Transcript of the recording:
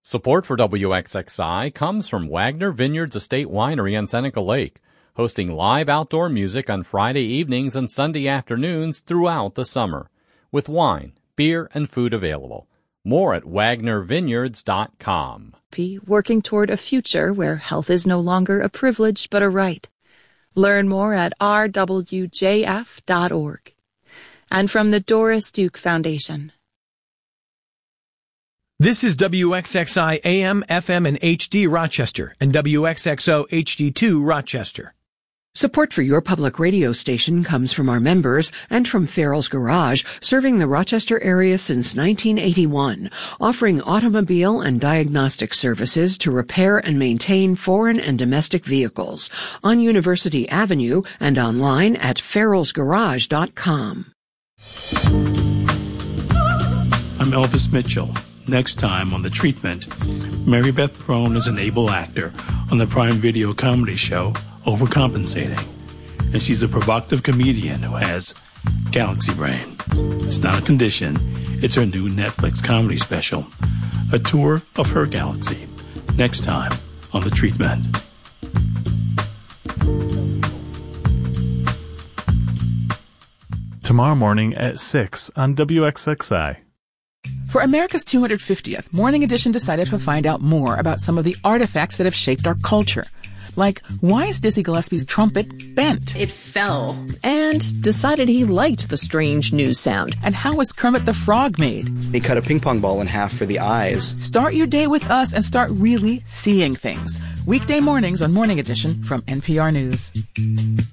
Support for WXXI comes from Wagner Vineyards Estate Winery on Seneca Lake, hosting live outdoor music on Friday evenings and Sunday afternoons throughout the summer, with wine, beer, and food available. More at WagnerVineyards.com. Working toward a future where health is no longer a privilege but a right. Learn more at rwjf.org. And from the Doris Duke Foundation. This is WXXI AM, FM, and HD Rochester and WXXO HD2 Rochester. Support for your public radio station comes from our members and from Farrell's Garage, serving the Rochester area since 1981, offering automobile and diagnostic services to repair and maintain foreign and domestic vehicles on University Avenue and online at farrellsgarage.com. I'm Elvis Mitchell. Next time on The Treatment, Mary Beth Throne is an able actor on the Prime Video comedy show Overcompensating, and she's a provocative comedian who has galaxy brain. It's not a condition, it's her new Netflix comedy special, a tour of her galaxy. Next time on The Treatment. Tomorrow morning at 6 on WXXI. For America's 250th, Morning Edition decided to find out more about some of the artifacts that have shaped our culture. Like, why is Dizzy Gillespie's trumpet bent? It fell, and decided he liked the strange new sound. And how was Kermit the Frog made? He cut a ping pong ball in half for the eyes. Start your day with us and start really seeing things. Weekday mornings on Morning Edition from NPR News.